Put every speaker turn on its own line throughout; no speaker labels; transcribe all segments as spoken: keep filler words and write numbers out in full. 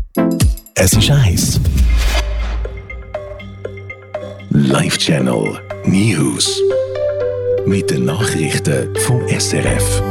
Es ist eins. Live Channel News. Mit den Nachrichten vom S R F.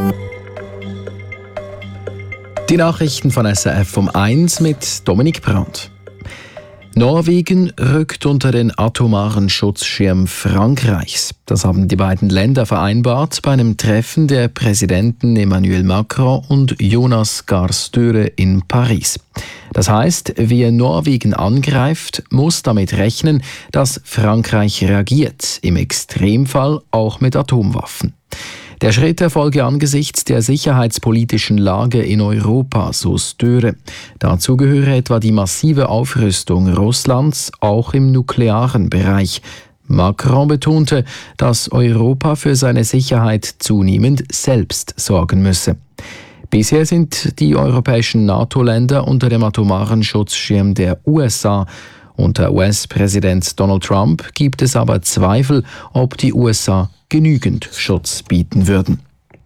Die Nachrichten von S R F um eins mit Dominik Brandt. Norwegen rückt unter den atomaren Schutzschirm Frankreichs. Das haben die beiden Länder vereinbart bei einem Treffen der Präsidenten Emmanuel Macron und Jonas Gahr Støre in Paris. Das heißt, wer Norwegen angreift, muss damit rechnen, dass Frankreich reagiert, im Extremfall auch mit Atomwaffen. Der Schritt erfolge angesichts der sicherheitspolitischen Lage in Europa, so Støre. Dazu gehöre etwa die massive Aufrüstung Russlands, auch im nuklearen Bereich. Macron betonte, dass Europa für seine Sicherheit zunehmend selbst sorgen müsse. Bisher sind die europäischen NATO-Länder unter dem atomaren Schutzschirm der U S A. Unter U S-Präsident Donald Trump gibt es aber Zweifel, ob die U S A genügend Schutz bieten würden.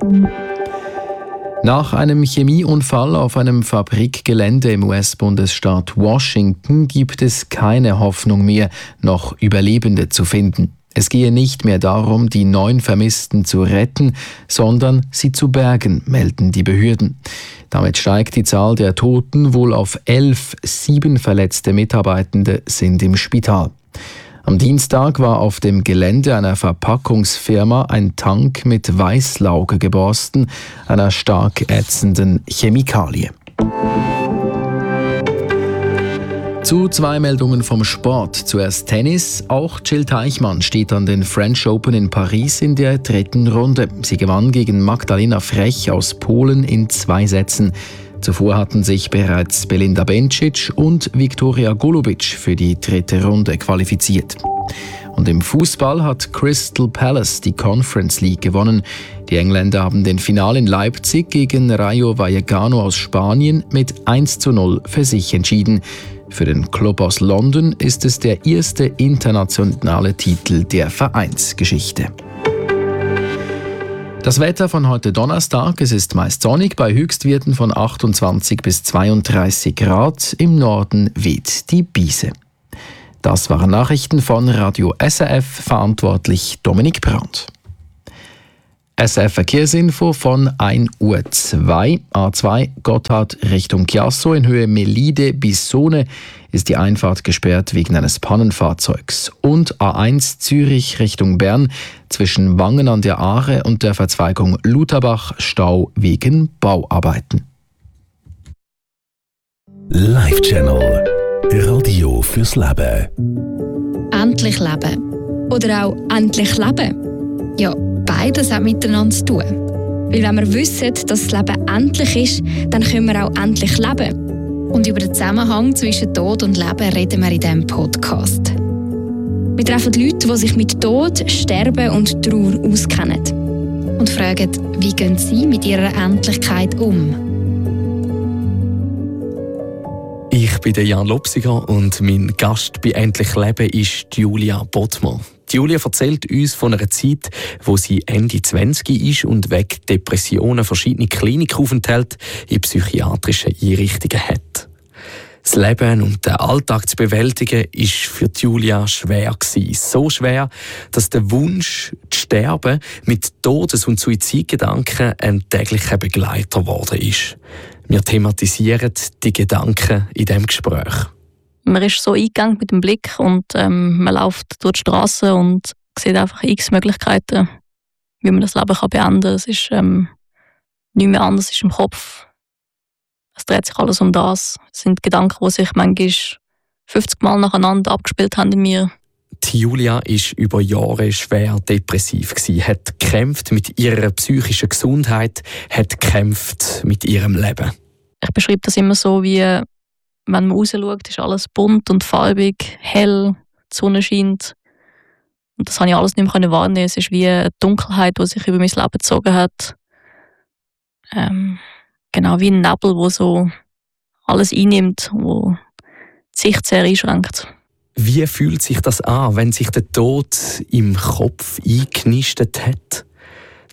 Nach einem Chemieunfall auf einem Fabrikgelände im U S-Bundesstaat Washington gibt es keine Hoffnung mehr, noch Überlebende zu finden. Es gehe nicht mehr darum, die neun Vermissten zu retten, sondern sie zu bergen, melden die Behörden. Damit steigt die Zahl der Toten wohl auf elf. Sieben verletzte Mitarbeitende sind im Spital. Am Dienstag war auf dem Gelände einer Verpackungsfirma ein Tank mit Weißlauge geborsten, einer stark ätzenden Chemikalie. Zu zwei Meldungen vom Sport. Zuerst Tennis. Auch Jill Teichmann steht an den French Open in Paris in der dritten Runde. Sie gewann gegen Magdalena Frech aus Polen in zwei Sätzen. Zuvor hatten sich bereits Belinda Bencic und Viktoria Golubic für die dritte Runde qualifiziert. Und im Fußball hat Crystal Palace die Conference League gewonnen. Die Engländer haben den Finale in Leipzig gegen Rayo Vallecano aus Spanien mit eins zu null für sich entschieden. Für den Club aus London ist es der erste internationale Titel der Vereinsgeschichte. Das Wetter von heute Donnerstag, es ist meist sonnig bei Höchstwerten von achtundzwanzig bis zweiunddreißig Grad. Im Norden weht die Brise. Das waren Nachrichten von Radio S R F, verantwortlich Dominik Brandt. S R F Verkehrsinfo von ein Uhr zwei. A zwei Gotthard Richtung Chiasso in Höhe Melide bis Sone ist die Einfahrt gesperrt wegen eines Pannenfahrzeugs. Und A eins Zürich Richtung Bern zwischen Wangen an der Aare und der Verzweigung Lutherbach Stau wegen Bauarbeiten.
Live Channel Radio fürs Leben.
Endlich leben. Oder auch endlich leben. Ja, beides hat miteinander zu tun. Weil wenn wir wissen, dass das Leben endlich ist, dann können wir auch endlich leben. Und über den Zusammenhang zwischen Tod und Leben reden wir in diesem Podcast. Wir treffen Leute, die sich mit Tod, Sterben und Trauer auskennen. Und fragen, wie gehen sie mit ihrer Endlichkeit um?
Ich bin der Jan Lopsiger und mein Gast bei Endlich Leben ist Julia Bodmer. Julia erzählt uns von einer Zeit, wo sie Ende zwanzig ist und wegen Depressionen verschiedene Klinikaufenthalte in psychiatrischen Einrichtungen hat. Das Leben und den Alltag zu bewältigen, war für Julia schwer gewesen. So schwer, dass der Wunsch, zu sterben, mit Todes- und Suizidgedanken ein täglicher Begleiter geworden ist. Wir thematisieren die Gedanken in diesem Gespräch.
Man ist so eingegangen mit dem Blick und ähm, man läuft durch die Straße und sieht einfach x Möglichkeiten, wie man das Leben kann beenden kann. Es ist ähm, nicht mehr anders, es ist im Kopf. Es dreht sich alles um das. Es sind Gedanken, die sich manchmal fünfzig Mal nacheinander abgespielt haben in mir.
Die Julia war über Jahre schwer depressiv, hat gekämpft mit ihrer psychischen Gesundheit, hat gekämpft mit ihrem Leben.
Ich beschreibe das immer so, wie wenn man rausschaut, ist alles bunt und farbig, hell, die Sonne scheint. Und das konnte ich alles nicht mehr wahrnehmen. Es ist wie eine Dunkelheit, die sich über mein Leben gezogen hat. Ähm, genau wie ein Nebel, der so alles einnimmt, wo die Sicht sehr einschränkt.
Wie fühlt sich das an, wenn sich der Tod im Kopf eingenistet hat?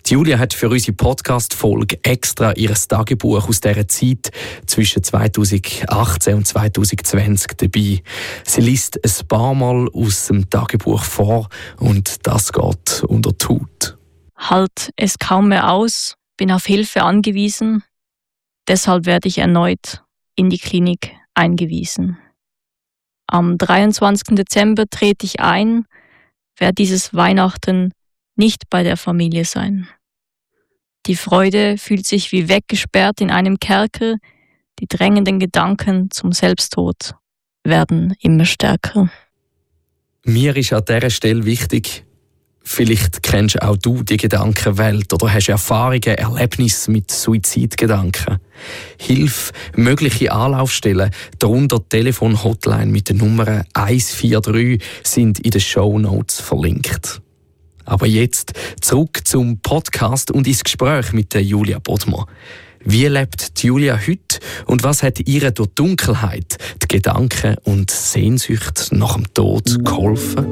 Die Julia hat für unsere Podcast-Folge extra ihr Tagebuch aus dieser Zeit zwischen zweitausendachtzehn und zweitausendzwanzig dabei. Sie liest ein paar Mal aus dem Tagebuch vor und das geht unter die Haut.
Halt es kaum mehr aus, bin auf Hilfe angewiesen. Deshalb werde ich erneut in die Klinik eingewiesen. Am dreiundzwanzigsten Dezember trete ich ein, werde dieses Weihnachten nicht bei der Familie sein. Die Freude fühlt sich wie weggesperrt in einem Kerker, die drängenden Gedanken zum Selbsttod werden immer stärker.
Mir ist an dieser Stelle wichtig, vielleicht kennst auch du die Gedankenwelt oder hast Erfahrungen, Erlebnisse mit Suizidgedanken. Hilf, mögliche Anlaufstellen, darunter die Telefon-Hotline mit der Nummer eins vier drei sind in den Shownotes verlinkt. Aber jetzt zurück zum Podcast und ins Gespräch mit der Julia Bodmer. Wie lebt die Julia heute und was hat ihr durch die Dunkelheit, die Gedanken und Sehnsucht nach dem Tod geholfen?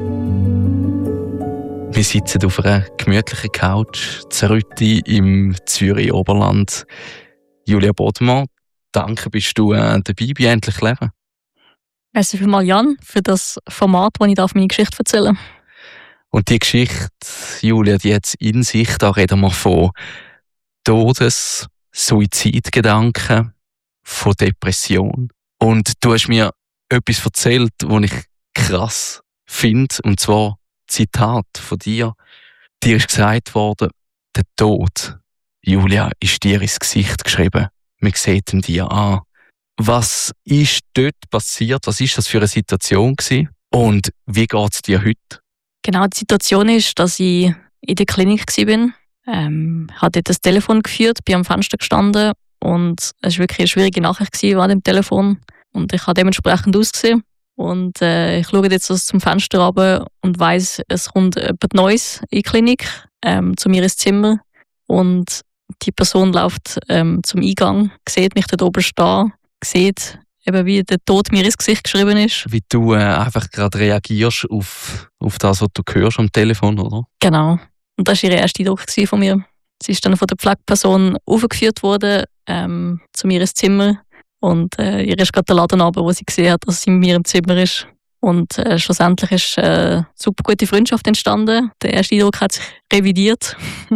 Wir sitzen auf einer gemütlichen Couch, Zerrütti im Zürich Oberland. Julia Bodmer, danke, bist du äh, dabei bei «Endlich Leben».
Merci vielmals, Jan, für das Format, wo ich meine Geschichte erzählen darf.
Und die Geschichte, Julia, die hat in sich, da reden wir von Todes-, Suizidgedanken, von Depression. Und du hast mir etwas erzählt, was ich krass finde, und zwar Zitat von dir. Dir ist gesagt worden, der Tod, Julia, ist dir ins Gesicht geschrieben. Man sieht ihn dir an. Was ist dort passiert? Was ist das für eine Situation gewesen? Und wie geht es dir heute?
Genau, die Situation ist, dass ich in der Klinik war. Ähm, ich habe dort das Telefon geführt, bin am Fenster gestanden und es war wirklich eine schwierige Nachricht an dem Telefon. Und ich habe dementsprechend ausgesehen. Und äh, ich schaue jetzt aus zum Fenster runter und weiss, es kommt etwas Neues in die Klinik, ähm, zu mir ins Zimmer. Und die Person läuft ähm, zum Eingang, sieht mich dort oben stehen, sieht, eben wie der Tod mir ins Gesicht geschrieben ist.
Wie du äh, einfach gerade reagierst auf, auf das, was du hörst am Telefon, oder?
Genau. Und das war ihr erster Eindruck von mir. Sie ist dann von der Pflegeperson aufgeführt worden, ähm, zu mir ins Zimmer. Und äh, ihr ist gerade der Laden runter, wo sie gesehen hat, dass sie mit mir im Zimmer ist. Und äh, schlussendlich ist äh, eine super gute Freundschaft entstanden. Der erste Eindruck hat sich revidiert.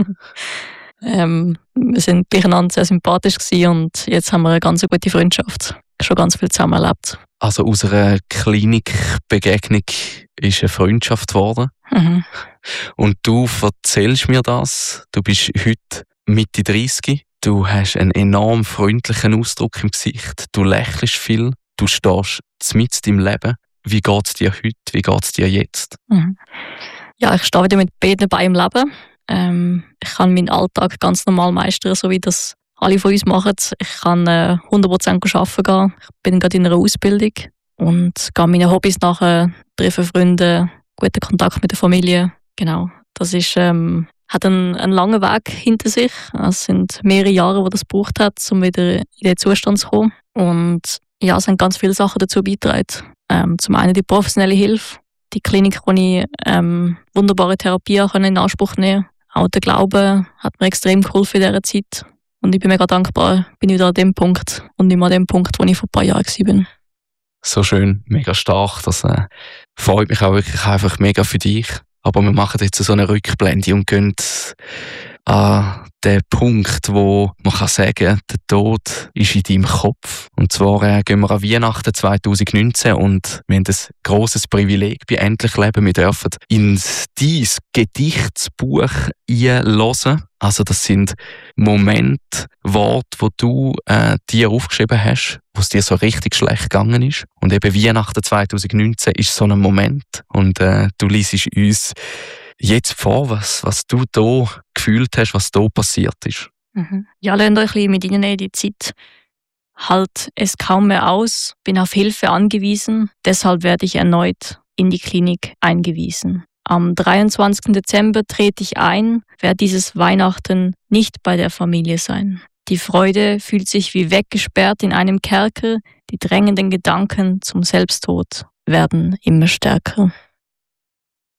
ähm, wir sind durcheinander sehr sympathisch gewesen und jetzt haben wir eine ganz gute Freundschaft. Schon ganz viel zusammen erlebt.
Also aus einer Klinikbegegnung ist eine Freundschaft geworden.
Mhm.
Und du erzählst mir das. Du bist heute Mitte dreißig. Du hast einen enorm freundlichen Ausdruck im Gesicht. Du lächelst viel. Du stehst mitten im Leben. Wie geht es dir heute? Wie geht es dir jetzt?
Mhm. Ja, ich stehe wieder mit beiden Beinen im Leben. Ähm, ich kann meinen Alltag ganz normal meistern, so wie das alle von uns machen. Ich kann äh, hundert Prozent arbeiten gehen. Ich bin gerade in einer Ausbildung und gehe meinen Hobbys nachher, treffe Freunde, guten Kontakt mit der Familie. Genau, das ist, ähm, hat einen, einen langen Weg hinter sich. Es sind mehrere Jahre, die das gebraucht hat, um wieder in den Zustand zu kommen. Und ja, es haben ganz viele Sachen dazu beigetragen. Ähm, zum einen die professionelle Hilfe, die Klinik, wo ich ähm, wunderbare Therapie in Anspruch nehmen konnte. Auch der Glaube hat mir extrem geholfen in dieser Zeit. Und ich bin mega dankbar, bin wieder an dem Punkt und nicht mehr an dem Punkt, wo ich vor ein paar Jahren war.
So schön, mega stark. Das äh, freut mich auch wirklich einfach mega für dich. Aber wir machen jetzt so eine Rückblende und gehen an den Punkt, wo man kann sagen kann, der Tod ist in deinem Kopf. Und zwar äh, gehen wir an Weihnachten zwanzig neunzehn und wir haben ein grosses Privileg bei «Endlich Leben». Wir dürfen in dein Gedichtsbuch einhören. Also das sind Momente, Worte, die du äh, dir aufgeschrieben hast, wo es dir so richtig schlecht gegangen ist. Und eben Weihnachten zwanzig neunzehn ist so ein Moment. Und äh, du liest uns jetzt vor, was, was du da gefühlt hast, was da passiert ist.
Mhm. Ja, lernt euch ein bisschen mit ihnen in die Zeit. Halt es kaum mehr aus, bin auf Hilfe angewiesen, deshalb werde ich erneut in die Klinik eingewiesen. Am dreiundzwanzigsten Dezember trete ich ein, werde dieses Weihnachten nicht bei der Familie sein. Die Freude fühlt sich wie weggesperrt in einem Kerker, die drängenden Gedanken zum Selbsttod werden immer stärker.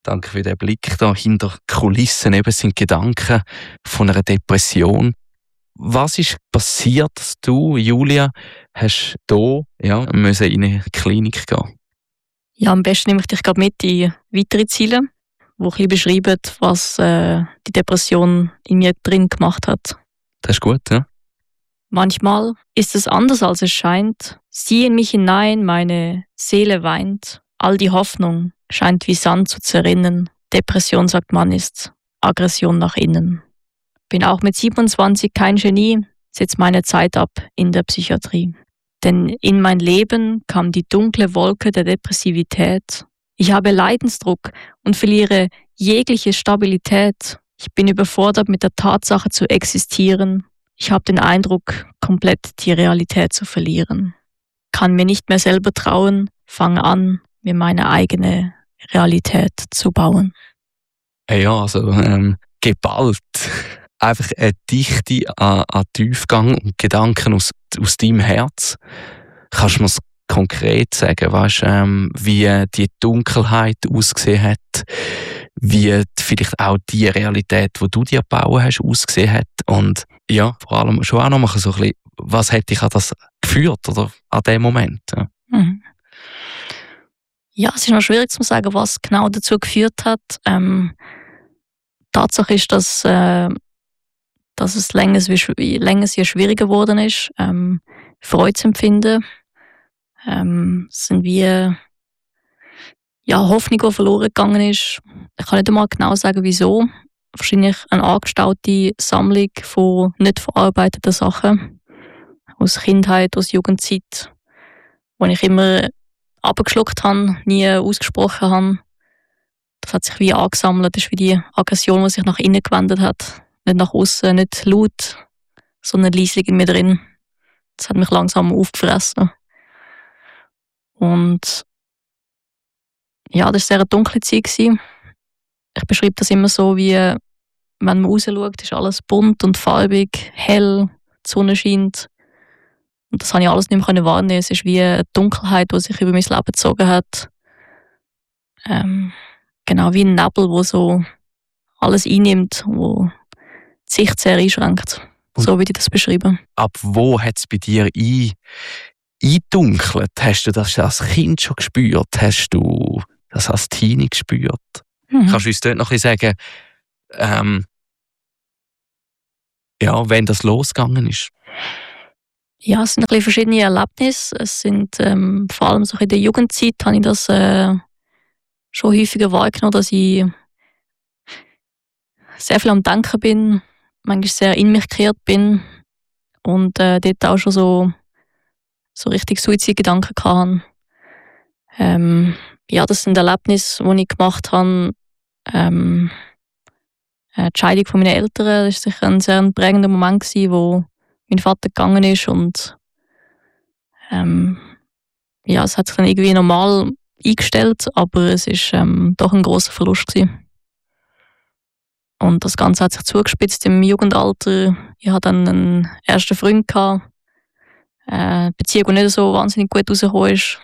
Danke für den Blick da hinter Kulissen. Eben sind Gedanken von einer Depression. Was ist passiert, dass du, Julia, hast hier ja, müssen in eine Klinik gehen?
Ja, am besten nehme ich dich gerade mit in weitere Ziele, die ein bisschen beschreiben, was äh, die Depression in mir drin gemacht hat.
Das ist gut, ja?
Manchmal ist es anders, als es scheint. Sieh in mich hinein, meine Seele weint. All die Hoffnung scheint wie Sand zu zerrinnen. Depression, sagt man, ist Aggression nach innen. Bin auch mit siebenundzwanzig kein Genie, setze meine Zeit ab in der Psychiatrie. Denn in mein Leben kam die dunkle Wolke der Depressivität. Ich habe Leidensdruck und verliere jegliche Stabilität. Ich bin überfordert mit der Tatsache zu existieren. Ich habe den Eindruck, komplett die Realität zu verlieren. Kann mir nicht mehr selber trauen, fange an, mir meine eigene Realität zu bauen.
Ja, also ähm, geballt. Einfach eine Dichte an, an Tiefgang und Gedanken aus, aus deinem Herz. Kannst du mir konkret sagen, weißt, ähm, wie die Dunkelheit ausgesehen hat, wie vielleicht auch die Realität, die du dir gebaut hast, ausgesehen hat und ja, vor allem schon auch noch mal so ein bisschen, was hat dich an das geführt oder an dem Moment? Ja.
Mhm. Ja, es ist noch schwierig zu sagen, was genau dazu geführt hat. Ähm, Tatsache ist, dass, äh, dass es länger, länger sehr schwieriger geworden ist, ähm, Freude zu empfinden. Ähm, es sind wie ja, Hoffnung, die verloren gegangen ist. Ich kann nicht einmal genau sagen, wieso. Wahrscheinlich eine angestaute Sammlung von nicht verarbeiteten Sachen aus Kindheit, aus Jugendzeit, die ich immer abgeschluckt habe, nie ausgesprochen habe. Das hat sich wie angesammelt. Das ist wie die Aggression, die sich nach innen gewendet hat. Nicht nach außen, nicht laut, sondern leislich in mir drin. Das hat mich langsam aufgefressen. Und ja, das war eine sehr dunkle Zeit. Ich beschreibe das immer so, wie wenn man rausschaut, ist alles bunt und farbig, hell, die Sonne scheint. Und das konnte ich alles nicht mehr wahrnehmen. Es ist wie eine Dunkelheit, die sich über mein Leben gezogen hat. Ähm, genau wie ein Nebel, der so alles einnimmt, wo die Sicht sehr einschränkt. Und so würde ich das beschreiben.
Ab wo hat es bei dir ein, eingedunkelt? Hast du das als Kind schon gespürt? Hast du das als Teenie gespürt? Mhm. Kannst du uns dort noch ein bisschen sagen, ähm, ja, wenn das losgegangen ist?
Ja, es sind ein bisschen verschiedene Erlebnisse. Es sind ähm, vor allem so in der Jugendzeit habe ich das äh, schon häufiger wahrgenommen, dass ich sehr viel am Denken bin, manchmal sehr in mich gekehrt bin und äh, dort auch schon so, so richtig Suizidgedanken hatte. Ähm, ja, das sind Erlebnisse, die ich gemacht habe. Ähm, die Scheidung von meinen Eltern, das war sicher ein sehr prägender Moment, wo mein Vater gegangen ist und ähm, ja, es hat sich dann irgendwie normal eingestellt, aber es war ähm, doch ein grosser Verlust gewesen. Und das Ganze hat sich zugespitzt im Jugendalter. Ich hatte dann einen ersten Freund gehabt, äh, die Beziehung, die nicht so wahnsinnig gut rausgekommen ist.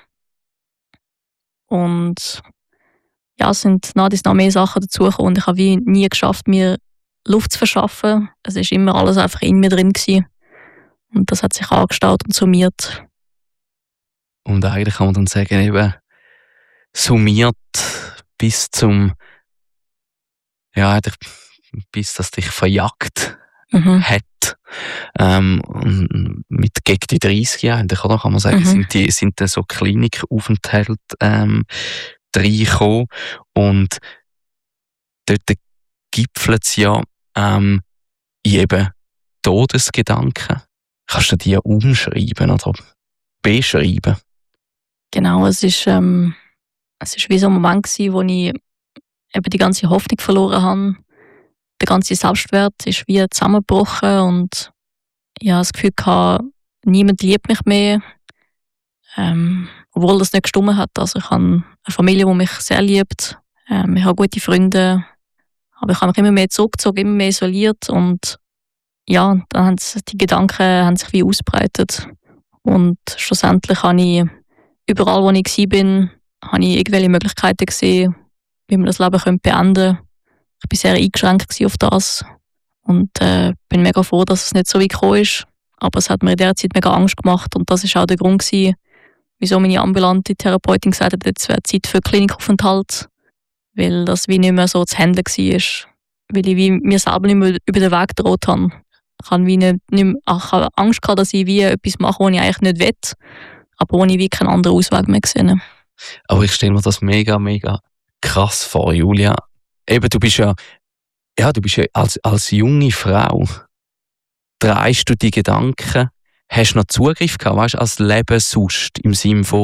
Und ja, es sind nach dies noch mehr Sachen dazugekommen und ich habe wie nie geschafft, mir Luft zu verschaffen. Es war immer alles einfach in mir drin gewesen. Und das hat sich angestaut und summiert.
Und eigentlich kann man dann sagen, eben summiert bis zum, ja, eigentlich bis das dich verjagt mhm. hat. Ähm, mit gegen die dreißig Jahren, oder kann man sagen, mhm. sind, die, sind dann so Klinikaufenthalte ähm, reingekommen. Und dort gipfelt es ja ähm, in eben Todesgedanken. Kannst du die umschreiben oder beschreiben?
Genau, es ist, ähm, es ist wie so ein Moment gewesen, wo ich eben die ganze Hoffnung verloren habe. Der ganze Selbstwert ist wie zusammengebrochen und ich habe das Gefühl gehabt, niemand liebt mich mehr. Ähm, obwohl das nicht gestimmt hat. Also ich habe eine Familie, die mich sehr liebt. Ähm, ich habe gute Freunde. Aber ich habe mich immer mehr zurückgezogen, immer mehr isoliert und ja, dann haben die Gedanken haben sich wie ausbreitet. Und schlussendlich habe ich überall, wo ich war, habe ich irgendwelche Möglichkeiten gesehen, wie man das Leben könnte beenden könnte. Ich war sehr eingeschränkt auf das und äh, bin mega froh, dass es nicht so weit gekommen ist. Aber es hat mir in dieser Zeit mega Angst gemacht und das war auch der Grund gewesen, wieso meine ambulante Therapeutin gesagt hat, jetzt wäre Zeit für Klinikaufenthalt, weil das wie nicht mehr so zu handeln war. Weil ich wie mir selber nicht mehr über den Weg gedroht habe. Ich habe, wie nicht, nicht mehr, ich habe Angst gehabt, dass ich wie etwas mache, was ich eigentlich nicht will, aber ohne wie keinen anderen Ausweg mehr gesehen.
Aber ich stelle mir das mega, mega krass vor, Julia. Eben, du bist ja, ja, du bist ja als, als junge Frau, drehst du die Gedanken, hast du noch Zugriff gehabt, weißt, als Leben sonst, im Sinne von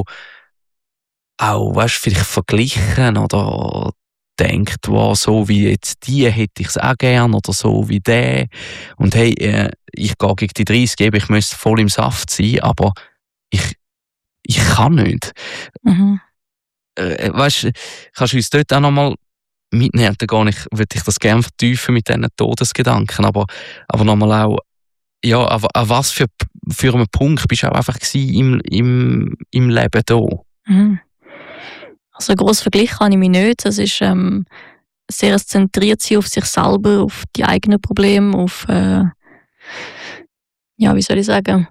auch, weißt, vielleicht verglichen oder denkt, wow, so wie jetzt die hätte ich es auch gern oder so wie der. Und hey, äh, ich gehe gegen die dreißig, eben, ich müsste voll im Saft sein, aber ich, ich kann nicht.
Mhm.
Äh, weißt, kannst du uns dort auch nochmal mitnehmen? Da gar nicht, würde ich das gerne vertiefen mit diesen Todesgedanken, aber, aber nochmal auch, ja, aber an was für, für einen Punkt bist du auch einfach im, im, im Leben da?
Mhm. Also einen grossen Vergleich habe ich mich nicht. Es ist ähm, sehr zentriert sein auf sich selber, auf die eigenen Probleme, auf, äh, ja, wie soll ich sagen,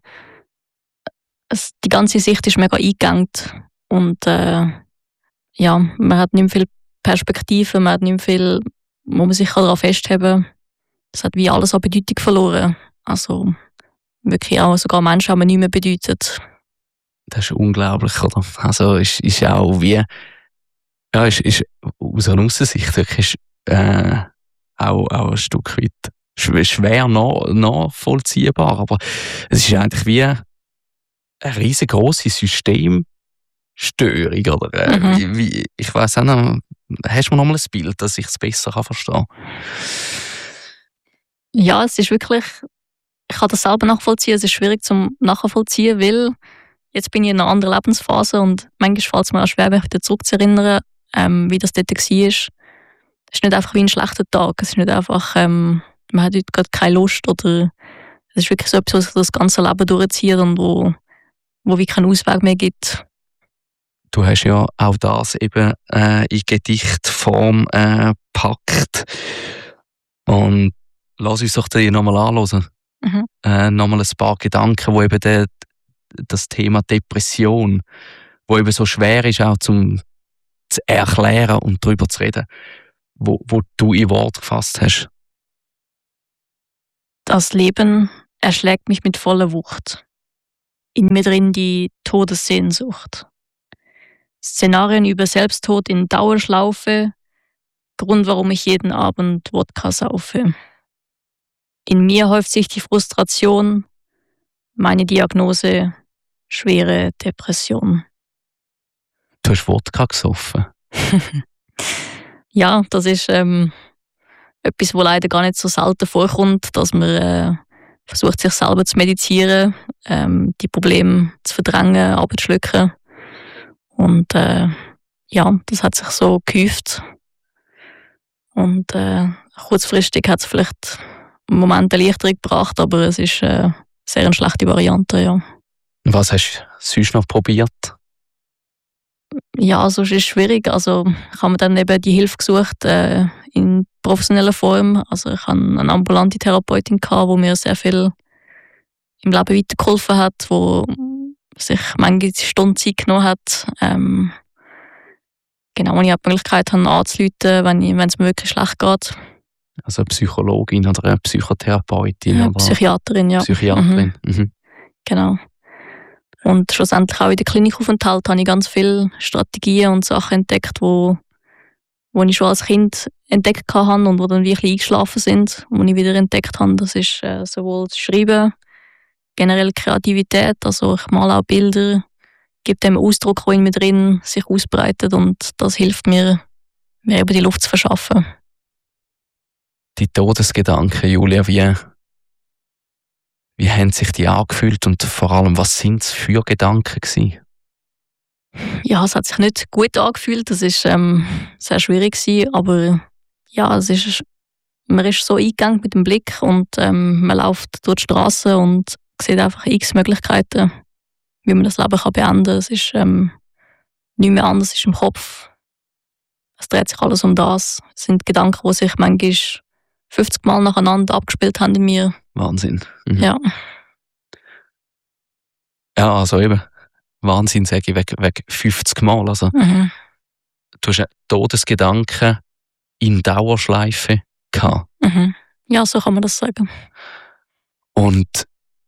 es, die ganze Sicht ist mega eingegangen und äh, ja, man hat nicht mehr viel Perspektive, man hat nicht mehr viel, wo man sich daran festhalten kann. Es hat wie alles an Bedeutung verloren. Also wirklich auch sogar Menschen haben nicht mehr bedeutet.
Das ist unglaublich, oder? Also ist, ist auch wie, ja, ist, ist aus einer Aussicht wirklich äh, auch, auch ein Stück weit schwer, schwer nach, nachvollziehbar, aber es ist eigentlich wie eine riesengroße Systemstörung, oder? Äh,
Mhm.
wie, wie, ich weiss auch noch, hast du noch mal ein Bild, dass ich es besser kann verstehen kann?
Ja, es ist wirklich, ich kann das selber nachvollziehen, es ist schwierig zum nachvollziehen, weil jetzt bin ich in einer anderen Lebensphase und manchmal fällt es mir auch schwer, mich wieder zurückzuerinnern, ähm, wie das dort war. Es ist nicht einfach wie ein schlechter Tag, es ist nicht einfach, ähm, man hat heute gerade keine Lust oder es ist wirklich so etwas, was sich das ganze Leben durchzieht und wo, wo wie keinen Ausweg mehr gibt.
Du hast ja auch das eben äh, in Gedichtform äh, gepackt. Und lass uns doch die nochmal anhören.
Mhm.
Äh, nochmal ein paar Gedanken, wo eben der, das Thema Depression, wo eben so schwer ist, auch zum zu erklären und darüber zu reden, wo, wo du in Wort gefasst hast.
Das Leben erschlägt mich mit voller Wucht. In mir drin die Todessehnsucht. Szenarien über Selbsttod in Dauerschlaufe, Grund, warum ich jeden Abend Wodka saufe. In mir häuft sich die Frustration, meine Diagnose, schwere Depression.
Du hast Wodka gesoffen.
Ja, das ist ähm, etwas, was leider gar nicht so selten vorkommt, dass man äh, versucht, sich selber zu medizieren, ähm, die Probleme zu verdrängen, abzuschlucken. Und äh, ja, das hat sich so gehäuft. Und äh, kurzfristig hat es vielleicht einen Moment eine Erleichterung gebracht, aber es ist äh, sehr eine schlechte Variante, ja.
Was hast du sonst noch probiert?
Ja, sonst ist es schwierig. Also ich habe mir dann eben die Hilfe gesucht äh, in professioneller Form. Also ich hatte eine ambulante Therapeutin, die mir sehr viel im Leben weitergeholfen hat, die sich manche Stunden Zeit genommen hat. Ähm, genau, und ich habe die Möglichkeit habe, anzurufen, wenn, ich, wenn es mir wirklich schlecht geht.
Also eine Psychologin oder eine Psychotherapeutin?
Ja,
oder
Psychiaterin, ja.
Psychiaterin.
Mhm.
Mhm.
Genau. Und schlussendlich auch in der Klinikaufenthalt habe ich ganz viele Strategien und Sachen entdeckt, wo, wo ich schon als Kind entdeckt habe und wo dann wirklich eingeschlafen sind. Und die ich wieder entdeckt habe, das ist äh, sowohl das Schreiben, generell Kreativität, also ich male auch Bilder, gebe dem Ausdruck, der in mir drin sich ausbreitet und das hilft mir, mir eben die Luft zu verschaffen.
Die Todesgedanken, Julia, wie, wie haben sich die angefühlt und vor allem, was sind es für Gedanken gewesen?
Ja, es hat sich nicht gut angefühlt, das ist ähm, sehr schwierig gewesen, aber ja, es ist, man ist so eingegangen mit dem Blick und ähm, man läuft durch die Straße und sieht einfach x Möglichkeiten, wie man das Leben kann beenden kann. Es ist ähm, nicht mehr anders, es ist im Kopf. Es dreht sich alles um das. Es sind Gedanken, die sich manchmal fünfzig Mal nacheinander abgespielt haben in mir.
Wahnsinn. Mhm.
Ja.
Ja, also eben, Wahnsinn sage ich, wegen, wegen fünfzig Mal. Also,
Mhm.
du hast einen Todesgedanken in Dauerschleife gehabt.
Mhm. Ja, so kann man das sagen.
Und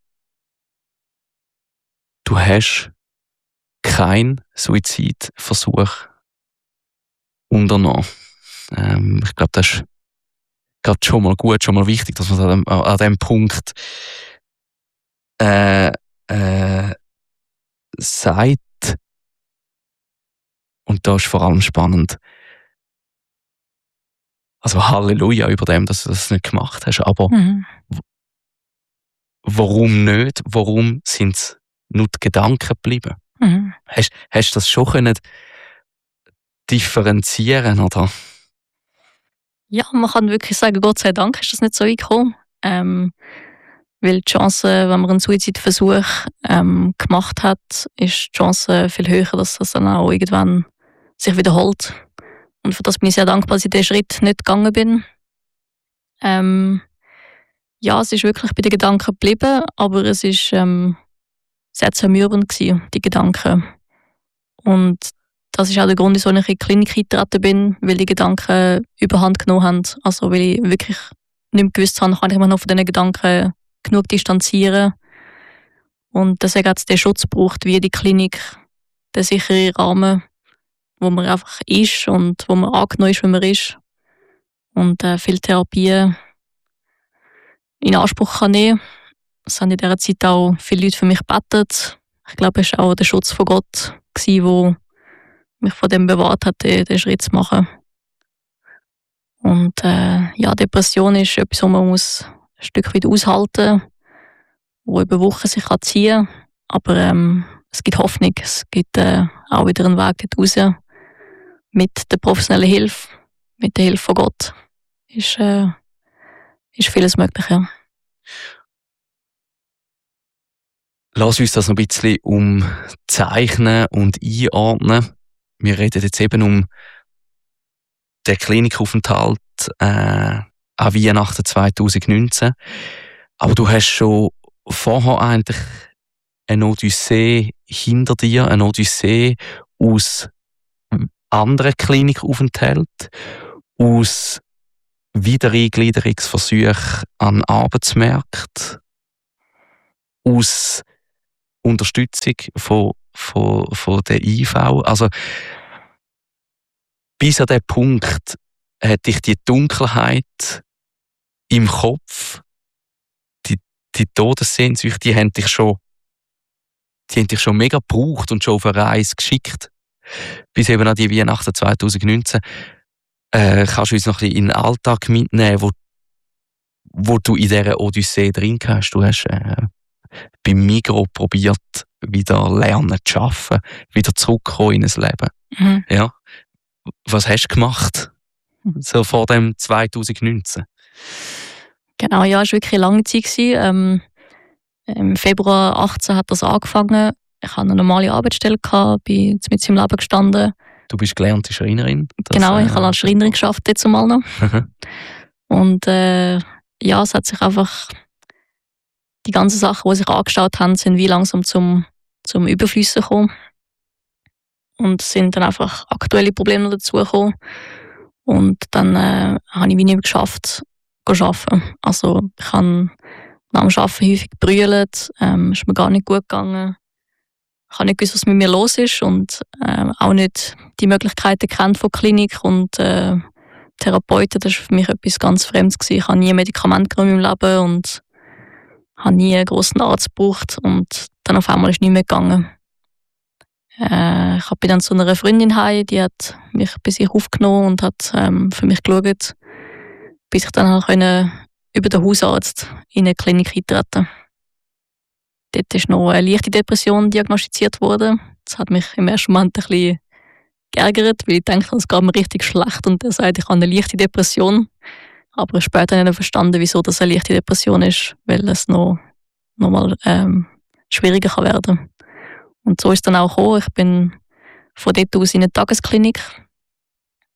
du hast keinen Suizidversuch unternommen. Ähm, ich glaube, das ist gerade schon mal gut, schon mal wichtig, dass man an dem, an dem Punkt äh, äh, sagt. Und da ist vor allem spannend. Also Halleluja über dem, dass du das nicht gemacht hast. Aber
Mhm.
warum nicht? Warum sind es nur die Gedanken geblieben?
Mhm.
Hast, hast du das schon können differenzieren, oder?
Ja, man kann wirklich sagen, Gott sei Dank ist das nicht so weit gekommen. Ähm, weil die Chance, wenn man einen Suizidversuch ähm, gemacht hat, ist die Chance viel höher, dass das dann auch irgendwann sich wiederholt. Und für das bin ich sehr dankbar, dass ich diesen Schritt nicht gegangen bin. Ähm, ja, es ist wirklich bei den Gedanken geblieben, aber es ist ähm, sehr zermürbend gewesen, die Gedanken. Und das ist auch der Grund, wieso ich in die Klinik eingetreten bin, weil die Gedanken überhand genommen haben. Also weil ich wirklich nicht mehr gewusst habe, kann ich mich noch von diesen Gedanken genug distanzieren. Und deswegen hat es den Schutz gebraucht, wie die Klinik, den sicheren Rahmen, wo man einfach ist und wo man angenommen ist, wie man ist. Und äh, viele Therapien in Anspruch kann nehmen. Es haben in dieser Zeit auch viele Leute für mich gebetet. Ich glaube, es war auch der Schutz von Gott, der mich von dem bewahrt hat, den, den Schritt zu machen. Und äh, ja, Depression ist etwas, was man muss ein Stück weit aushalten muss, wo über Wochen sich kann ziehen kann. Aber ähm, es gibt Hoffnung, es gibt äh, auch wieder einen Weg dort raus. Mit der professionellen Hilfe, mit der Hilfe von Gott, ist, äh, ist vieles möglich. Ja.
Lass uns das noch ein bisschen umzeichnen und einordnen. Wir reden jetzt eben um den Klinikaufenthalt äh, an Weihnachten zwanzig neunzehn. Aber du hast schon vorher eigentlich eine Odyssee hinter dir, eine Odyssee aus anderen Klinikaufenthalten, aus Wiedereingliederungsversuchen an Arbeitsmärkten, aus Unterstützung von, von, von der I V. Also, bis an diesen Punkt hat dich die Dunkelheit im Kopf, die, die Todessehnsucht, die haben dich schon, die haben dich schon mega gebraucht und schon auf eine Reise geschickt. Bis eben an die Weihnachten zwanzig neunzehn. Äh, kannst du uns noch ein bisschen in den Alltag mitnehmen, wo, wo du in dieser Odyssee drin hast? Du hast äh, beim Migros probiert, wieder lernen zu arbeiten, wieder zurückkommen in ein Leben.
Mhm.
Ja. Was hast du gemacht? So vor dem zwanzig neunzehn?
Genau, ja, es war wirklich eine lange Zeit. Ähm, Im Februar achtzehn hat das angefangen. Ich hatte eine normale Arbeitsstelle, gehabt, bin mit im Leben gestanden.
Du bist gelernte Schreinerin? Das,
Genau, ich
äh,
habe als Schreinerin gearbeitet, jetzt mal noch. Und äh, ja, es hat sich einfach, die ganzen Sachen, die sich angestaut haben, sind wie langsam zum, zum Überfließen gekommen. Und es sind dann einfach aktuelle Probleme dazugekommen. Und dann äh, habe ich wie nicht mehr geschafft, zu arbeiten. Also ich habe nach dem Arbeiten häufig gebrüllt, ähm, ist mir gar nicht gut gegangen. Ich habe nicht gewusst, was mit mir los ist und äh, auch nicht die Möglichkeiten kennt von Klinik und äh, Therapeuten. Das war für mich etwas ganz Fremdes gewesen. Ich habe nie Medikamente genommen im Leben und habe nie einen grossen Arzt gebraucht und dann auf einmal ist es nicht mehr gegangen. Äh, ich bin dann zu einer Freundin heim, die hat mich bei sich aufgenommen und hat ähm, für mich geschaut, bis ich dann halt über den Hausarzt in eine Klinik eintreten. Dort ist noch eine leichte Depression diagnostiziert worden. Das hat mich im ersten Moment ein bisschen geärgert, weil ich dachte, es geht mir richtig schlecht und er sagt, ich habe eine leichte Depression. Aber später habe ich verstanden, wieso das eine leichte Depression ist, weil es noch, noch mal ähm, schwieriger kann werden. Und so ist es dann auch gekommen. Ich bin von dort aus in eine Tagesklinik.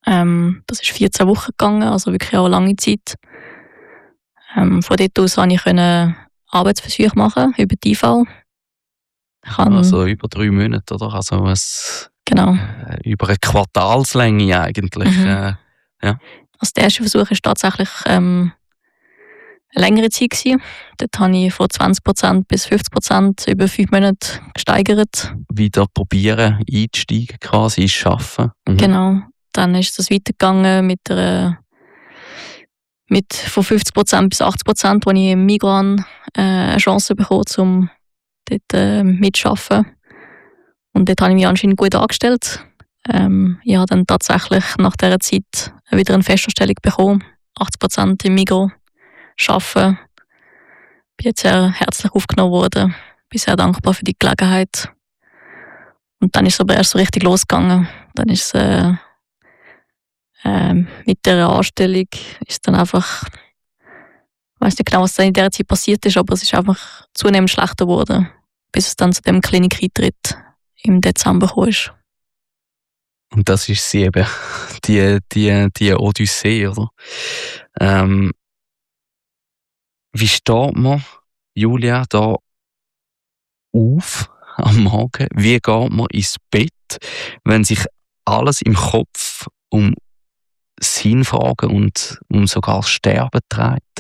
Ähm, das ist vierzehn Wochen gegangen, also wirklich auch eine lange Zeit. Ähm, von dort aus konnte ich Arbeitsversuche machen über die I V. Ich kann,
also über drei Monate, oder? Also es,
genau.
Äh, über eine Quartalslänge eigentlich.
Mhm.
Äh, ja.
Also der erste Versuch war tatsächlich ähm, eine längere Zeit gewesen. Dort habe ich von zwanzig Prozent bis fünfzig Prozent über fünf Monate gesteigert.
Wieder probieren, einzusteigen quasi, ins Arbeiten. Mhm.
Genau. Dann ist es weitergegangen mit einer mit von fünfzig Prozent bis achtzig Prozent, wo ich im Migros äh, eine Chance bekommen, um dort äh, mitzuarbeiten. Und dort habe ich mich anscheinend gut angestellt. Ähm, ich habe dann tatsächlich nach dieser Zeit wieder eine Festanstellung bekommen. achtzig Prozent im Migros arbeiten. Bin jetzt sehr herzlich aufgenommen worden. Bin sehr dankbar für die Gelegenheit. Und dann ist es aber erst so richtig losgegangen. Dann ist es äh, äh, mit der Anstellung ist dann einfach, ich weiß nicht genau, was dann in dieser Zeit passiert ist, aber es ist einfach zunehmend schlechter geworden, bis es dann zu dem Klinikeintritt im Dezember gekommen ist.
Und das ist sie eben, die, die, die Odyssee, oder? Ähm, wie steht man, Julia, da auf am Morgen? Wie geht man ins Bett, wenn sich alles im Kopf um Sinnfragen und um sogar das Sterben dreht?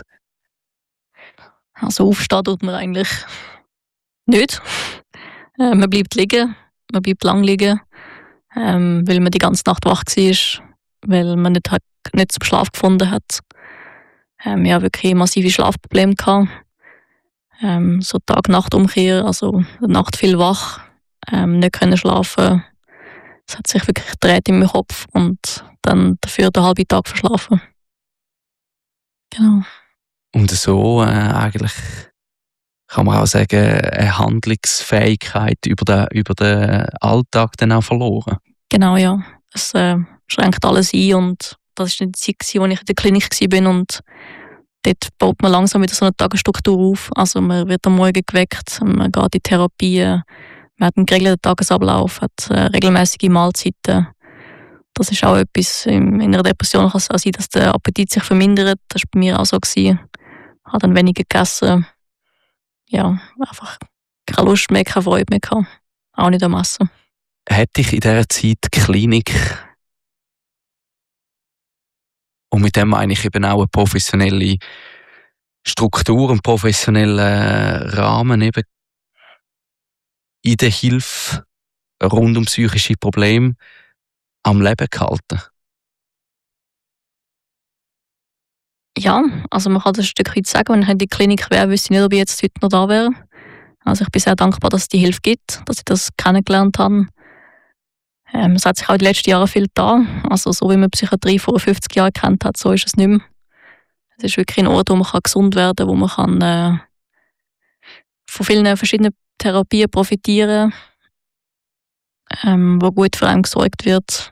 Also aufstehen tut man eigentlich nicht. Äh, man bleibt liegen, man bleibt lang liegen, ähm, weil man die ganze Nacht wach war, weil man nicht, hat, nicht zum Schlaf gefunden hat. Ähm, ich hatte wirklich massive Schlafprobleme gehabt. Ähm, so Tag-Nacht-Umkehr, also Nacht viel wach, ähm, nicht können schlafen. Es hat sich wirklich gedreht in meinem Kopf und dann dafür den halben Tag verschlafen. Genau.
Und so äh, eigentlich kann man auch sagen, eine Handlungsfähigkeit über den, über den Alltag dann auch verloren.
Genau, ja. Es äh, schränkt alles ein und das war die Zeit, als ich in der Klinik war und dort baut man langsam wieder so eine Tagesstruktur auf. Also man wird am Morgen geweckt, man geht in die Therapie, man hat einen geregelten Tagesablauf, hat äh, regelmäßige Mahlzeiten. Das ist auch etwas, in einer Depression kann es auch sein, dass der Appetit sich vermindert. Das war bei mir auch so. Ich habe dann weniger gegessen. Ja, einfach keine Lust mehr, keine Freude mehr gehabt. Auch nicht am Essen.
Hätte ich in dieser Zeit die Klinik, und mit dem meine ich eben auch eine professionelle Struktur, einen professionellen Rahmen eben in der Hilfe rund um psychische Probleme am Leben gehalten?
Ja, also man kann das ein Stück weit sagen, wenn ich in die Klinik wäre, wüsste ich nicht, ob ich jetzt heute noch da wäre. Also ich bin sehr dankbar, dass es die Hilfe gibt, dass ich das kennengelernt habe. Ähm, es hat sich auch in den letzten Jahren viel getan. Also so wie man Psychiatrie vor fünfzig Jahren kennt hat, so ist es nicht mehr. Es ist wirklich ein Ort, wo man gesund werden kann, wo man kann, äh, von vielen verschiedenen Therapien profitieren kann, ähm, wo gut für einen gesorgt wird.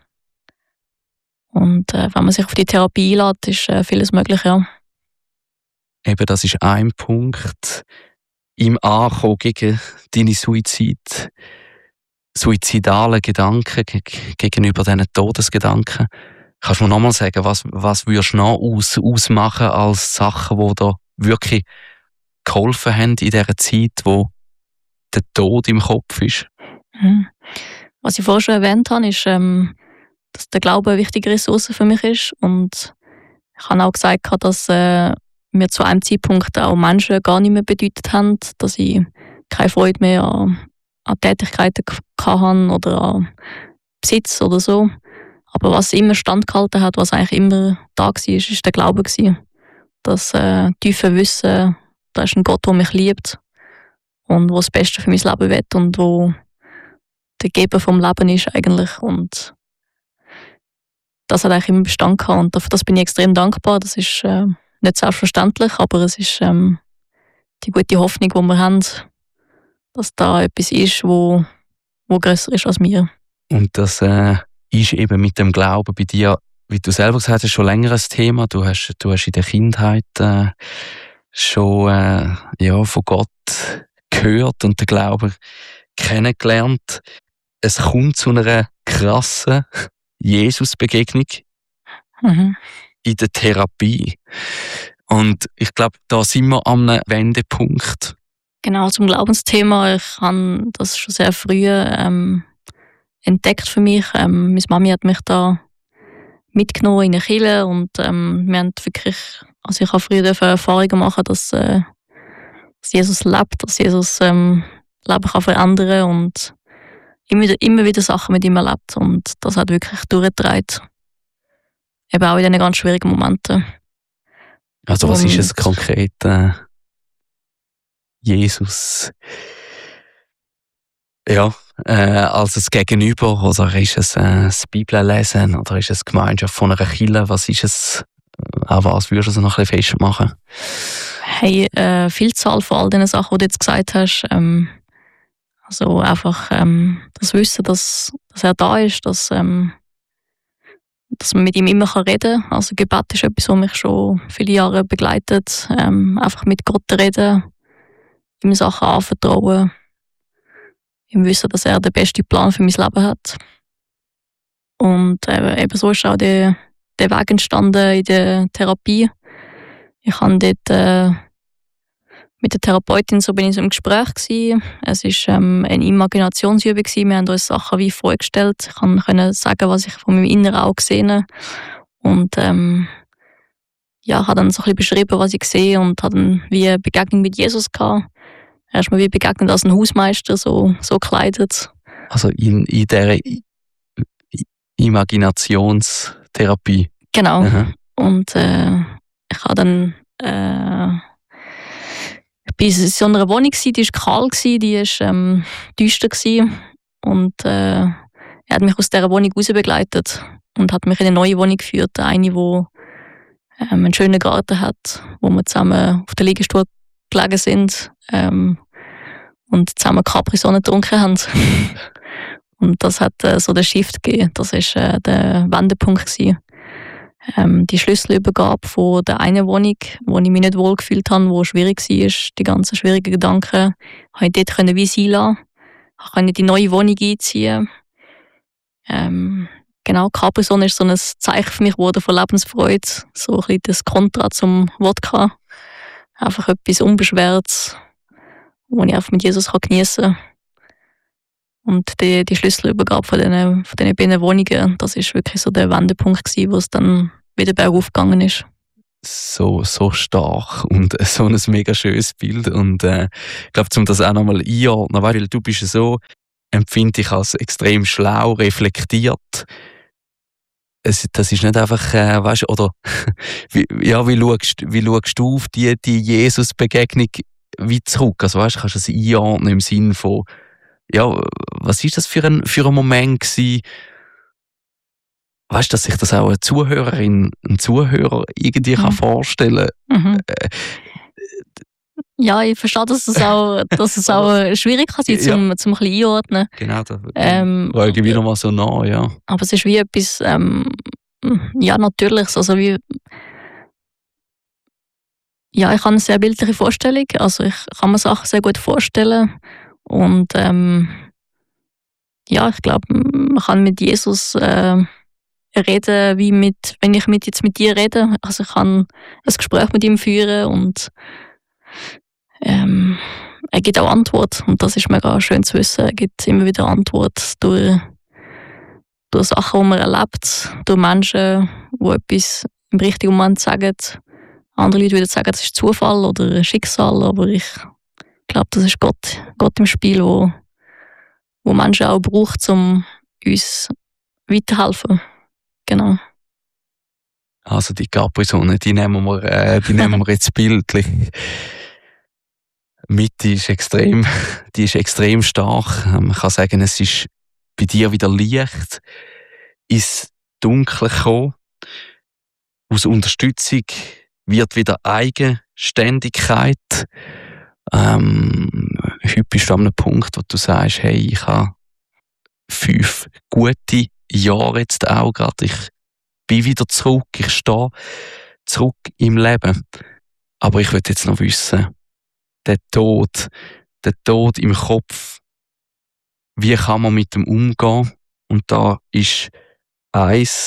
Und äh, wenn man sich auf die Therapie einlädt, ist äh, vieles möglich, ja.
Eben, das ist ein Punkt im Ankommen gegen deine Suizid, suizidalen Gedanken, geg- gegenüber diesen Todesgedanken. Kannst du mir nochmal sagen, was, was würdest du noch aus, ausmachen als Sachen, die da wirklich geholfen haben in dieser Zeit, wo der Tod im Kopf ist?
Mhm. Was ich vorher schon erwähnt habe, ist, ähm, dass der Glaube eine wichtige Ressource für mich ist. Und ich habe auch gesagt, dass äh, mir zu einem Zeitpunkt auch Menschen gar nicht mehr bedeutet haben, dass ich keine Freude mehr an, an Tätigkeiten hatte oder an Besitz oder so. Aber was immer standgehalten hat, was eigentlich immer da war, ist der Glaube. Das äh, tiefe Wissen, da ist ein Gott, der mich liebt und der das Beste für mein Leben will und wo der Geber vom Leben ist eigentlich. Und das hat eigentlich immer Bestand gehabt und für das bin ich extrem dankbar. Das ist äh, nicht selbstverständlich, aber es ist ähm, die gute Hoffnung, die wir haben, dass da etwas ist, wo, wo grösser ist als wir.
Und das äh, ist eben mit dem Glauben bei dir, wie du selber gesagt hast, schon länger ein Thema. Du hast, du hast in der Kindheit äh, schon äh, ja, von Gott gehört und den Glauben kennengelernt. Es kommt zu einer krassen Jesus-Begegnung
Mhm.
in der Therapie. Und ich glaube, da sind wir an einem Wendepunkt.
Genau, zum Glaubensthema. Ich habe das schon sehr früh ähm, entdeckt für mich. Ähm, meine Mami hat mich da mitgenommen in eine Kirche und ähm, wir haben wirklich, also ich habe früher Erfahrungen machen, dass, äh, dass Jesus lebt, dass Jesus ähm, Leben kann verändern und immer wieder, immer wieder Sachen mit ihm erlebt und das hat wirklich durchgetragen. Eben auch in diesen ganz schwierigen Momenten.
Also was
Und
ist es konkret? Äh, Jesus, ja, äh, als das Gegenüber, oder ist es äh, das Bibellesen, oder ist es die Gemeinschaft von einer Kirche? Was ist es? Auch was würdest du so noch ein bisschen festmachen?
Hey, äh, Vielzahl von all diesen Sachen, die du jetzt gesagt hast. Ähm, also einfach ähm, das Wissen, dass, dass er da ist, dass, ähm, dass man mit ihm immer reden kann. Also Gebet ist etwas, was mich schon viele Jahre begleitet. Ähm, einfach mit Gott reden, ihm Sachen anvertrauen, ihm wissen, dass er den besten Plan für mein Leben hat. Und äh, eben so ist auch der, der Weg entstanden in der Therapie. Ich habe dort äh, mit der Therapeutin so bin ich so im Gespräch gewesen. Es war ähm, eine Imaginationsübung gewesen. Wir haben uns Sachen wie vorgestellt. Ich konnte sagen, was ich von meinem inneren Auge gesehen habe. Und ähm, ja, habe dann so ein bisschen beschrieben, was ich sehe und habe dann wie eine Begegnung mit Jesus gehabt. Er ist mir wie begegnet als ein Hausmeister, so, so gekleidet.
Also in, in dieser I- I- Imaginationstherapie.
Genau.
Aha.
Und äh, ich habe dann äh, ich war in so einer Wohnung, die war kalt, die war ähm, düster. Und äh, er hat mich aus dieser Wohnung raus begleitet und hat mich in eine neue Wohnung geführt. Eine, die ähm, einen schönen Garten hat, wo wir zusammen auf der Liegestuhl gelegen sind ähm, und zusammen Capri-Sonne getrunken haben. Und das hat äh, so den Shift gegeben. Das war äh, der Wendepunkt gewesen. Ähm, die Schlüsselübergabe von der einen Wohnung, wo ich mich nicht wohl gefühlt habe, wo schwierig war, die ganzen schwierigen Gedanken, konnte ich dort wie sein lassen. Ich konnte in die neue Wohnung einziehen. Ähm, genau, Capri-Sonne ist so ein Zeichen für mich geworden von Lebensfreude. So ein bisschen das Kontra zum Wodka. Einfach etwas Unbeschwertes, wo ich einfach mit Jesus geniessen kann. Und die, die Schlüsselübergabe von diesen, von diesen beiden Wohnungen, das war wirklich so der Wendepunkt gewesen, wo es dann wieder bergauf gegangen ist.
So, so stark und so ein mega schönes Bild. Und äh, ich glaube, um das auch nochmal einordnen, weil du bist so, empfinde ich als extrem schlau, reflektiert. Es, das ist nicht einfach, äh, weißt, oder wie, ja, wie schaust, wie schaust du auf die, die Jesus-Begegnung wie zurück? Also weißt, kannst du es einordnen im Sinn von, ja, was ist das für ein, für ein Moment gewesen? Weißt du, dass sich das auch eine Zuhörerin, ein Zuhörer irgendwie mhm. kann vorstellen kann?
Mhm. Äh, ja, ich verstehe, dass es auch, dass es auch schwierig kann sein, zum, ja. zum ein bisschen einordnen.
Genau, da
ähm,
war irgendwie noch mal so nah, ja.
Aber es ist wie etwas, ähm, ja, Natürliches. Also wie, ja, ich habe eine sehr bildliche Vorstellung. Also ich kann mir Sachen sehr gut vorstellen. Und ähm, ja, ich glaube, man kann mit Jesus äh, reden, wie mit, wenn ich mit, jetzt mit dir rede. Also ich kann ein Gespräch mit ihm führen und ähm, er gibt auch Antwort. Und das ist mega schön zu wissen. Er gibt immer wieder Antwort durch, durch Sachen, die man erlebt, durch Menschen, die etwas im richtigen Moment sagen. Andere Leute würden sagen, das ist Zufall oder Schicksal, aber ich Ich glaube, das ist Gott, Gott im Spiel, wo, wo Menschen auch braucht, um uns weiterhelfen. Genau.
Also die Capri-Sonne, die nehmen wir, äh, die nehmen wir jetzt bildlich. Mitte ist extrem, die ist extrem stark. Man kann sagen, es ist bei dir wieder Licht ins Dunkle gekommen. Aus Unterstützung wird wieder Eigenständigkeit. Ähm, heute bist du an einem Punkt, wo du sagst, hey, ich habe fünf gute Jahre jetzt auch gerade. Ich bin wieder zurück, ich stehe zurück im Leben. Aber ich will jetzt noch wissen, der Tod, der Tod im Kopf, wie kann man mit dem umgehen? Und da ist eins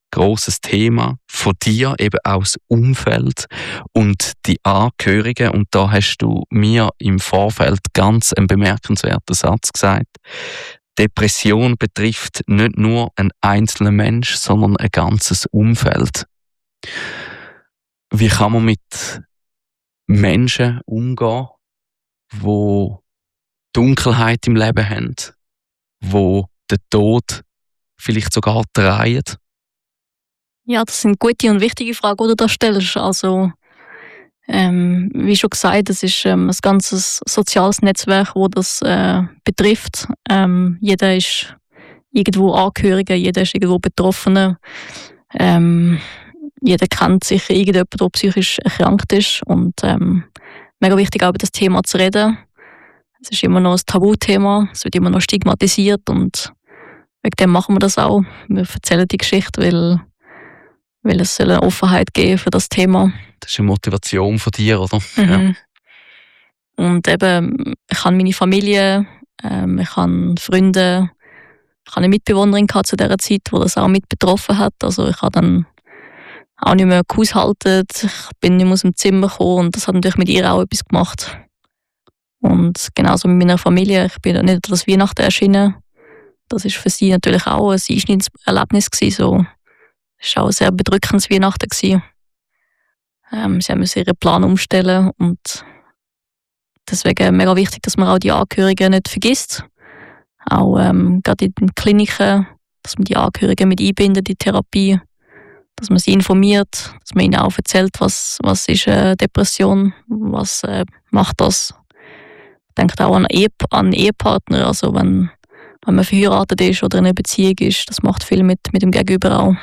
grosses Thema von dir, eben auch das Umfeld und die Angehörigen. Und da hast du mir im Vorfeld ganz einen bemerkenswerten Satz gesagt. Depression betrifft nicht nur einen einzelnen Mensch, sondern ein ganzes Umfeld. Wie kann man mit Menschen umgehen, die Dunkelheit im Leben haben, die den Tod vielleicht sogar drehen?
Ja, das sind gute und wichtige Fragen, die du da stellst. Also, ähm, wie schon gesagt, das ist ähm, ein ganzes soziales Netzwerk, das das äh, betrifft. Ähm, jeder ist irgendwo Angehöriger, jeder ist irgendwo Betroffener. Ähm, jeder kennt sicher irgendjemanden, der psychisch erkrankt ist. Und ähm, mega wichtig, auch über das Thema zu reden. Es ist immer noch ein Tabuthema, es wird immer noch stigmatisiert und wegen dem machen wir das auch. Wir erzählen die Geschichte, weil weil es soll eine Offenheit geben für das Thema.
Das ist eine Motivation von dir, oder?
Mhm.
Ja.
Und eben, ich habe meine Familie, ähm, ich habe Freunde, ich habe eine Mitbewohnerin gehabt zu dieser Zeit, die das auch mit betroffen hat. Also ich habe dann auch nicht mehr gehaushalten, ich bin nicht mehr aus dem Zimmer gekommen und das hat natürlich mit ihr auch etwas gemacht. Und genauso mit meiner Familie, ich bin nicht an das Weihnachten erschienen. Das war für sie natürlich auch ein Einschnittserlebnis gewesen, so. Es war auch ein sehr bedrückendes Weihnachten. Ähm, sie mussten ihren Plan umstellen und deswegen mega wichtig, dass man auch die Angehörigen nicht vergisst. Auch ähm, gerade in den Kliniken, dass man die Angehörigen mit einbindet in die Therapie, dass man sie informiert, dass man ihnen auch erzählt, was, was ist eine Depression, was äh, macht das. Denkt auch an, Ehe, an Ehepartner, also wenn, wenn man verheiratet ist oder in einer Beziehung ist, das macht viel mit, mit dem Gegenüber auch.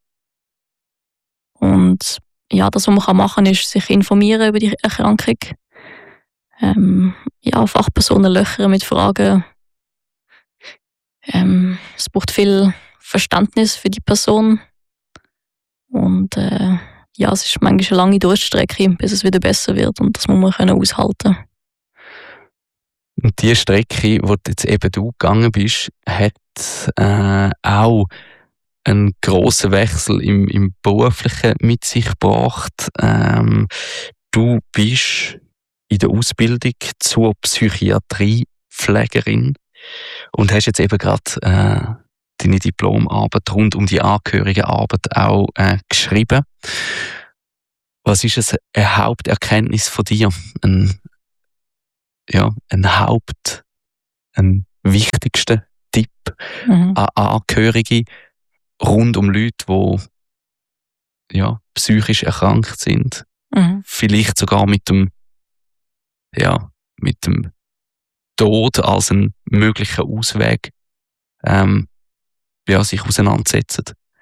Und ja, das, was man machen kann, ist sich informieren über die Erkrankung. Ähm, ja, Fachpersonen löchern mit Fragen. Ähm, es braucht viel Verständnis für die Person. Und äh, ja, es ist manchmal eine lange Durchstrecke, bis es wieder besser wird. Und das muss man können aushalten.
Und die Strecke, wo jetzt eben du gegangen bist, hat äh, auch einen grossen Wechsel im, im Beruflichen mit sich gebracht. Ähm, du bist in der Ausbildung zur Psychiatriepflegerin und hast jetzt eben gerade äh, deine Diplomarbeit rund um die Angehörigenarbeit auch äh, geschrieben. Was ist es, eine Haupterkenntnis von dir? Ein, ja, ein Haupt, ein wichtigster Tipp mhm. an Angehörige rund um Leute, die ja, psychisch erkrankt sind. Mhm. Vielleicht sogar mit dem, ja, mit dem Tod als einen möglichen Ausweg ähm, ja, sich auseinandersetzen.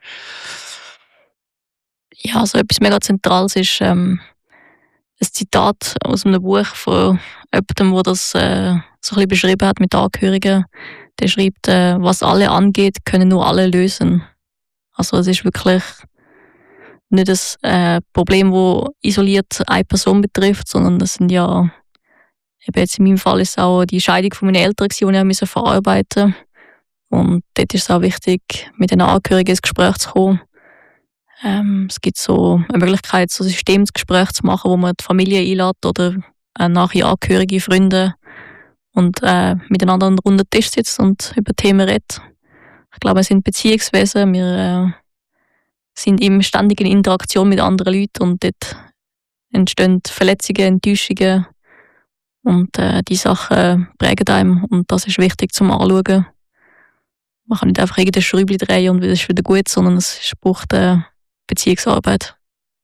Ja, also etwas mega Zentrales ist ähm, ein Zitat aus einem Buch von jemandem, der das äh, so ein bisschen beschrieben hat mit Angehörigen. Der schreibt, äh, was alle angeht, können nur alle lösen. Also es ist wirklich nicht ein äh, Problem, das isoliert eine Person betrifft, sondern das sind ja, eben jetzt in meinem Fall ist es auch die Scheidung von meinen Eltern, die ich musste verarbeiten. Und dort ist es auch wichtig, mit den Angehörigen ins Gespräch zu kommen. Ähm, es gibt so eine Möglichkeit, so ein Systemsgespräch zu machen, wo man die Familie einlädt oder äh, nachher Angehörige, Freunde und äh, miteinander an einem runden Tisch sitzt und über Themen redet. Ich glaube, wir sind Beziehungswesen, wir äh, sind in ständiger Interaktion mit anderen Leuten und dort entstehen Verletzungen, Enttäuschungen und äh, die Sachen prägen einem und das ist wichtig zum Anschauen. Man kann nicht einfach irgendein Schräubchen drehen und es ist wieder gut, sondern es braucht äh, Beziehungsarbeit.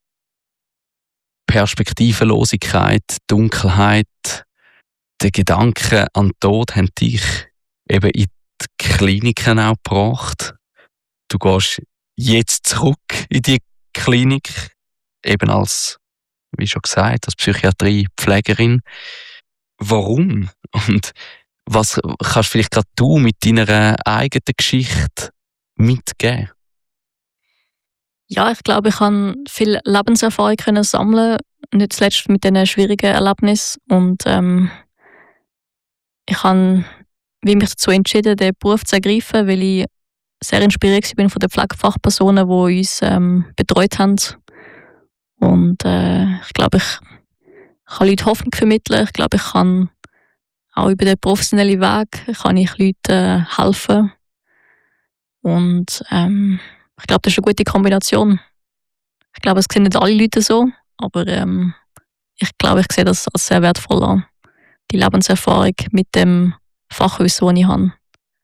Perspektivenlosigkeit, Dunkelheit, der Gedanke an den Tod haben dich eben in die Kliniken auch gebracht. Du gehst jetzt zurück in die Klinik, eben als, wie schon gesagt, als Psychiatriepflegerin. Warum? Und was kannst vielleicht gerade du mit deiner eigenen Geschichte mitgeben?
Ja, ich glaube, ich kann viel Lebenserfahrung können sammeln, nicht zuletzt mit diesen schwierigen Erlebnissen. Und ähm, ich habe mich dazu entschieden, den Beruf zu ergreifen, weil ich sehr inspiriert bin von den Pflegefachpersonen, die uns ähm, betreut haben. Und äh, ich glaube, ich kann Leuten Hoffnung vermitteln. Ich glaube, ich kann auch über den professionellen Weg kann ich Leuten äh, helfen. Und ähm, ich glaube, das ist eine gute Kombination. Ich glaube, es sehen nicht alle Leute so, aber ähm, ich glaube, ich sehe das als sehr wertvoll an. Die Lebenserfahrung mit dem Fachwissen, das ich habe.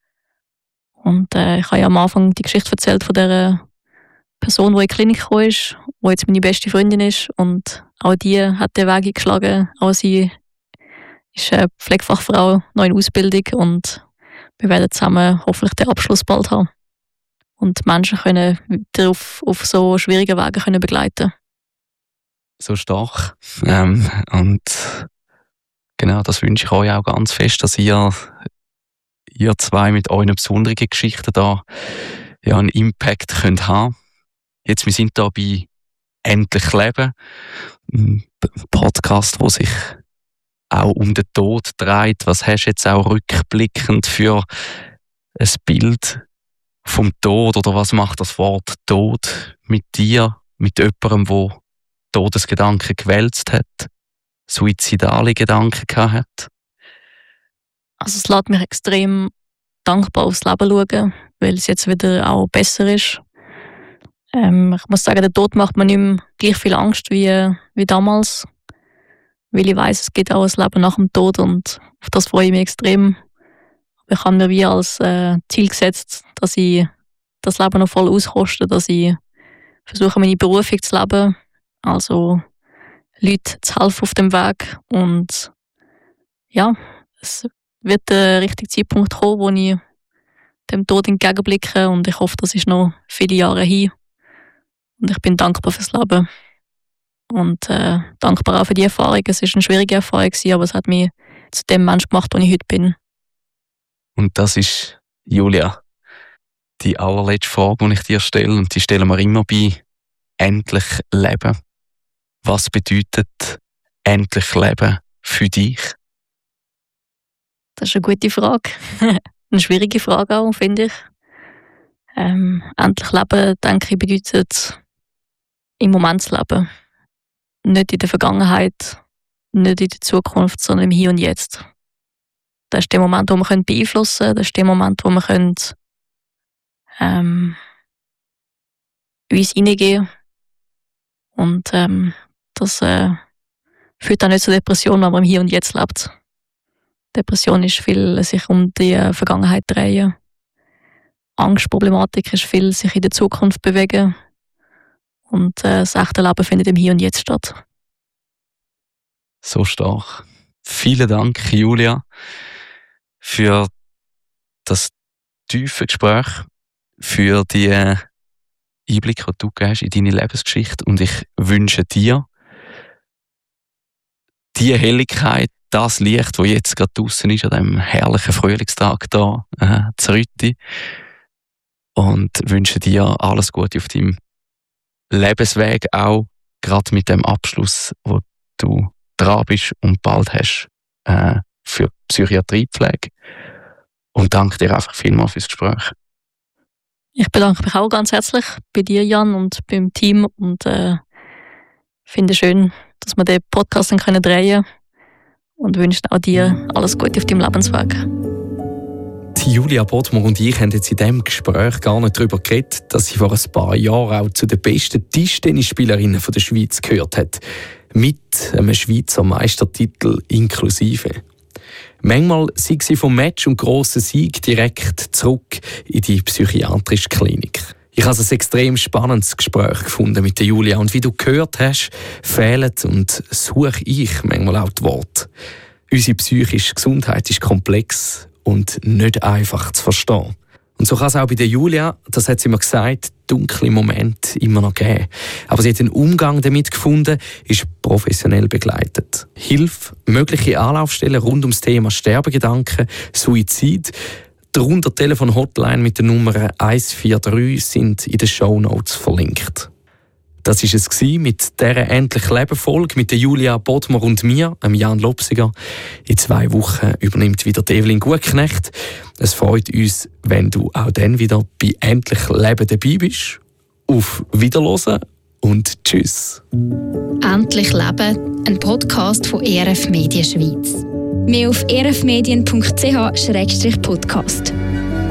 Und äh, ich habe ja am Anfang die Geschichte erzählt von der Person, die in die Klinik gekommen ist, die jetzt meine beste Freundin ist. Und auch die hat den Weg eingeschlagen. Auch sie ist eine Pflegefachfrau, noch in Ausbildung. Und wir werden zusammen hoffentlich den Abschluss bald haben. Und Menschen können weiter auf, auf so schwierigen Wegen können begleiten.
So stark. Ähm, und genau, das wünsche ich euch auch ganz fest, dass ihr ihr zwei mit euren besonderen Geschichten da ja einen Impact könnt haben. Jetzt, wir sind da bei Endlich Leben, ein Podcast, wo sich auch um den Tod dreht. Was hast du jetzt auch rückblickend für ein Bild vom Tod oder was macht das Wort Tod mit dir, mit jemandem, der Todesgedanken gewälzt hat, suizidale Gedanken gehabt hat?
Also es lässt mich extrem dankbar aufs Leben schauen, weil es jetzt wieder auch besser ist. Ähm, ich muss sagen, der Tod macht mir nicht mehr gleich viel Angst wie, wie damals, weil ich weiss, es gibt auch ein Leben nach dem Tod und auf das freue ich mich extrem. Ich habe mir wie als äh, Ziel gesetzt, dass ich das Leben noch voll auskoste, dass ich versuche, meine Berufung zu leben, also Leuten zu helfen auf dem Weg. Und ja, es wird der richtige Zeitpunkt kommen, wo ich dem Tod entgegenblicke und ich hoffe, das ist noch viele Jahre hin. Und ich bin dankbar fürs Leben. Und äh, dankbar auch für die Erfahrung. Es war eine schwierige Erfahrung, aber es hat mich zu dem Mensch gemacht, der ich heute bin.
Und das ist, Julia, die allerletzte Frage, die ich dir stelle. Und die stellen wir immer bei Endlich Leben. Was bedeutet Endlich Leben für dich?
Das ist eine gute Frage. Eine schwierige Frage auch, finde ich. Ähm, endlich Leben, denke ich, bedeutet im Moment zu leben. Nicht in der Vergangenheit, nicht in der Zukunft, sondern im Hier und Jetzt. Das ist der Moment, wo wir beeinflussen können. Das ist der Moment, wo wir können, ähm, uns hineingehen. Und ähm, das äh, führt auch nicht zur Depression, wenn man im Hier und Jetzt lebt. Depression ist viel sich um die Vergangenheit drehen. Angstproblematik ist viel sich in der Zukunft bewegen. Und äh, das echte Leben findet im Hier und Jetzt statt.
So stark. Vielen Dank, Julia, für das tiefe Gespräch, für die Einblicke, die du gibst in deine Lebensgeschichte. Und ich wünsche dir die Helligkeit, das Licht, das jetzt gerade draussen ist, an diesem herrlichen Frühlingstag hier, äh, zu Rütti. Und wünsche dir alles Gute auf deinem Lebensweg, auch gerade mit dem Abschluss, wo du dran bist und bald hast äh, für Psychiatriepflege. Und danke dir einfach vielmals fürs Gespräch.
Ich bedanke mich auch ganz herzlich bei dir, Jan, und beim Team und äh, finde es schön, dass wir den Podcast dann können drehen können und wünsche auch dir alles Gute auf deinem Lebensweg.
Die Julia Bodmer und ich haben jetzt in diesem Gespräch gar nicht darüber geredet, dass sie vor ein paar Jahren auch zu den besten Tischtennisspielerinnen der Schweiz gehört hat. Mit einem Schweizer Meistertitel inklusive. Manchmal sei sie vom Match und grossen Sieg direkt zurück in die psychiatrische Klinik. Ich habe ein extrem spannendes Gespräch gefunden mit der Julia und wie du gehört hast, fehlen und suche ich manchmal auch die Worte. Unsere psychische Gesundheit ist komplex und nicht einfach zu verstehen. Und so kann es auch bei der Julia, das hat sie mir gesagt, dunkle Momente immer noch geben. Aber sie hat einen Umgang damit gefunden, ist professionell begleitet. Hilfe, mögliche Anlaufstellen rund ums Thema Sterbegedanken, Suizid. Darunter Telefon-Hotline mit der Nummer eins vier drei sind in den Shownotes verlinkt. Das war es mit dieser «Endlich Leben»-Folge mit der Julia Bodmer und mir, dem Jan Lopsiger. In zwei Wochen übernimmt wieder Evelyn Gutknecht. Es freut uns, wenn du auch dann wieder bei «Endlich Leben» dabei bist. Auf Wiederhören und tschüss.
«Endlich Leben», ein Podcast von E R F Medien Schweiz. Mehr auf e r f medien punkt c h slash podcast.